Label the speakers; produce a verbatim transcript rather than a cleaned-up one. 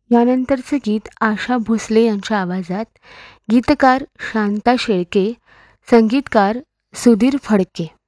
Speaker 1: यानंतरचे गीत आशा भोसले यांच्या आवाजात, गीतकार शांता शेळके, संगीतकार सुधीर फडके.